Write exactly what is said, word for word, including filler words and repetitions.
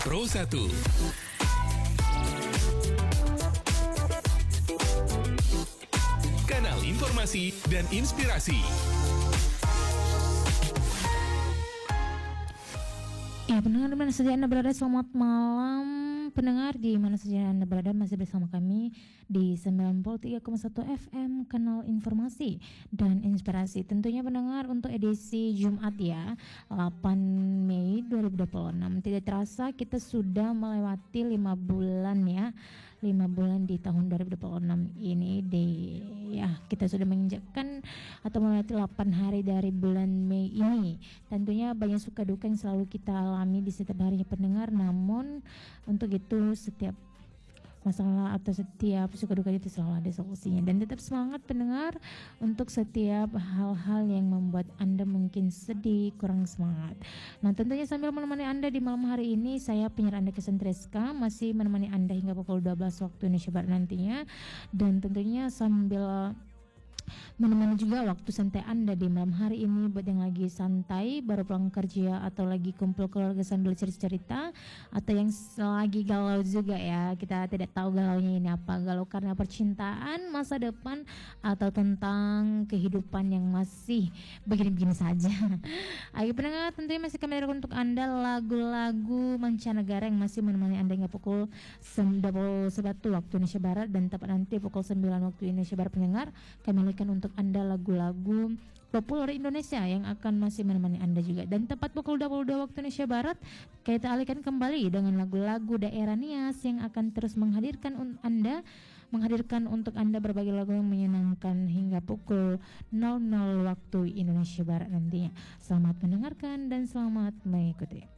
Pro satu. Kanal informasi dan inspirasi. Ya, pendengar di mana saja Anda berada, selamat malam pendengar di mana saja Anda berada, masih bersama kami di sembilan puluh tiga koma satu F M Kanal Informasi dan Inspirasi. Tentunya pendengar untuk edisi Jumat ya, delapan Mei dua ribu dua puluh enam. Tidak terasa kita sudah melewati lima bulan ya. lima bulan di tahun dua ribu dua puluh enam ini di ya kita sudah menginjakkan atau melewati delapan hari dari bulan Mei ini. Tentunya banyak suka duka yang selalu kita alami di setiap harinya pendengar, namun untuk itu setiap masalah atau setiap suka duka itu selalu ada solusinya, dan tetap semangat pendengar untuk setiap hal-hal yang membuat Anda mungkin sedih, kurang semangat. Nah, tentunya sambil menemani Anda di malam hari ini, saya penyiar Anda Kesentreska masih menemani Anda hingga pukul dua belas waktu Indonesia Barat nantinya, dan tentunya sambil menemani juga waktu santai Anda di malam hari ini buat yang lagi santai baru pulang kerja atau lagi kumpul keluarga sambil cerita-cerita, atau yang lagi galau juga ya. Kita tidak tahu galaunya ini apa, galau karena percintaan, masa depan, atau tentang kehidupan yang masih begini-begini saja. Ayo pendengar, tentunya masih kami hadirkan untuk Anda lagu-lagu mancanegara yang masih menemani Anda hingga pukul dua puluh satu waktu Indonesia Barat, dan tepat nanti pukul sembilan waktu Indonesia Barat pendengar kami alihkan untuk Anda lagu-lagu populer Indonesia yang akan masih menemani Anda juga. Dan tepat pukul dua puluh dua waktu Indonesia Barat kita alihkan kembali dengan lagu-lagu daerah Nias yang akan terus menghadirkan un- Anda menghadirkan untuk Anda berbagai lagu yang menyenangkan hingga pukul nol nol waktu Indonesia Barat nantinya. Selamat mendengarkan dan selamat mengikuti.